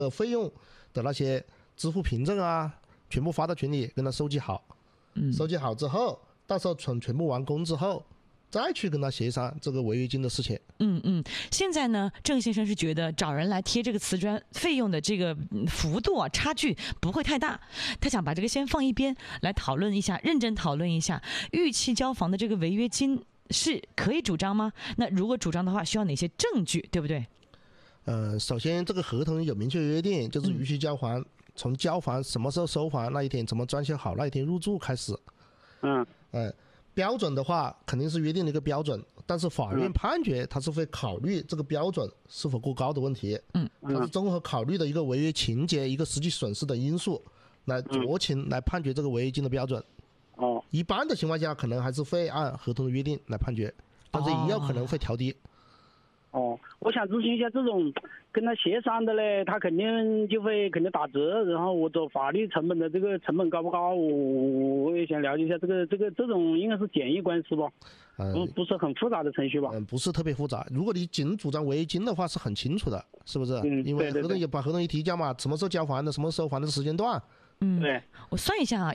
费用的那些支付凭证啊，全部发到群里跟他收集好。收集好之后，到时候全部完工之后，再去跟他协商这个违约金的事情。 现在呢，郑先生是觉得找人来贴这个瓷砖费用的这个幅度啊，差距不会太大，他想把这个先放一边来讨论一下，认真讨论一下预期交房的这个违约金是可以主张吗？那如果主张的话，需要哪些证据，对不对？ 首先这个合同有明确约定，就是逾期交还，从交还什么时候收还那一天，怎么装修好那一天入住开始。标准的话肯定是约定了一个标准，但是法院判决它是会考虑这个标准是否过高的问题。它是综合考虑的一个违约情节、一个实际损失的因素来酌情来判决这个违约金的标准。一般的情况下可能还是会按合同的约定来判决，但是也有可能会调低。 我想咨询一下，这种跟他协商的嘞，他肯定打折，然后我走法律成本的这个成本高不高？我也想了解一下这种应该是简易官司吧？不是很复杂的程序吧？ 不是特别复杂。如果你仅主张违约金的话是很清楚的，是不是？因为合同也把合同一提交嘛，什么时候交还的，什么时候还的时间段。 对，我算一下啊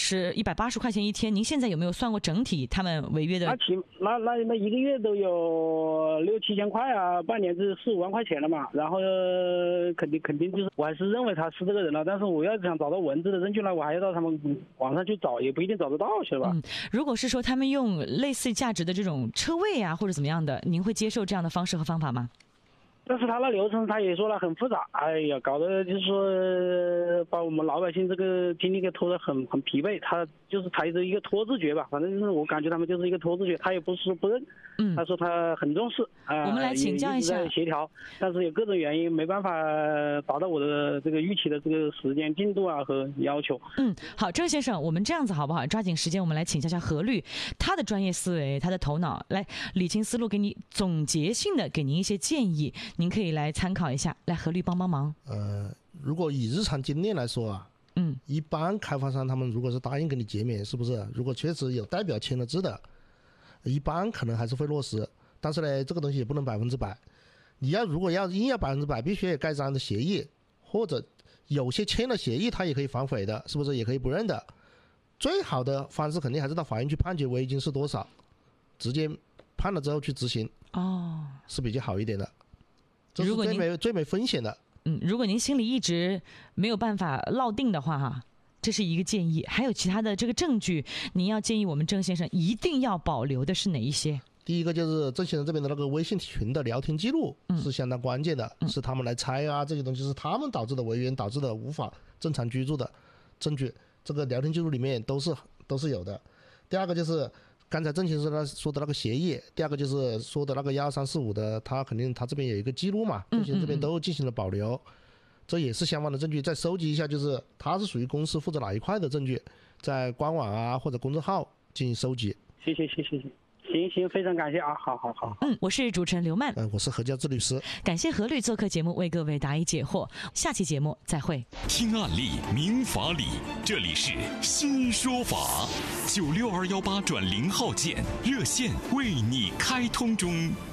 ，180块钱一天，您现在有没有算过整体他们违约的？ 那一个月都有6、7千块啊，半年就是4、5万块钱了嘛。然后肯定就是，我还是认为他是这个人了，但是我要想找到文字的证据呢，我还要到他们网上去找，也不一定找得到，是吧？ 如果是说他们用类似价值的这种车位啊或者怎么样的，您会接受这样的方式和方法吗？ 但是他那流程他也说了很复杂，哎呀，搞得就是说把我们老百姓这个精力给拖得很疲惫。他就是采取一个拖字诀吧，反正就是我感觉他们就是一个拖字诀，他也不是不认，他说他很重视我们来请教一下， 也一直在协调，但是有各种原因没办法达到我的这个预期的这个时间进度啊和要求。 好，郑先生，我们这样子好不好？抓紧时间，我们来请教一下何律，他的专业思维，他的头脑，来理清思路，给你总结性的给您一些建议，您可以来参考一下。来，何律帮忙。 如果以日常经验来说啊，一般开发商他们如果是答应给你减免，是不是？如果确实有代表签了字的，一般可能还是会落实。但是呢，这个东西也不能100%。你如果硬要100%，必须要盖章的协议，或者有些签了协议他也可以反悔的，是不是？也可以不认的。最好的方式肯定还是到法院去判决违约金是多少，直接判了之后去执行，是比较好一点的。这是最没风险的。 如果您心里一直没有办法落定的话这是一个建议。还有其他的这个证据，您要建议我们郑先生一定要保留的是哪一些？ 第一个就是郑先生这边的那个微信群的聊天记录是相当关键的，是他们来拆啊，这些东西是他们导致的违约，导致的无法正常居住的证据，这个聊天记录里面都是有的。第二个就是刚才郑先生说的那个协议，第二个就是说的那个12345的，他肯定他这边有一个记录嘛，郑先生这边都进行了保留，这也是相关的证据。再收集一下，就是他是属于公司负责哪一块的证据，在官网啊或者公众号进行收集。 谢谢。行，非常感谢啊，好。 我是主持人刘曼， 我是何家志律师， 感谢何律做客节目为各位答疑解惑，下期节目再会。 听案例明法理，这里是新说法，96218转0号键热线为你开通中。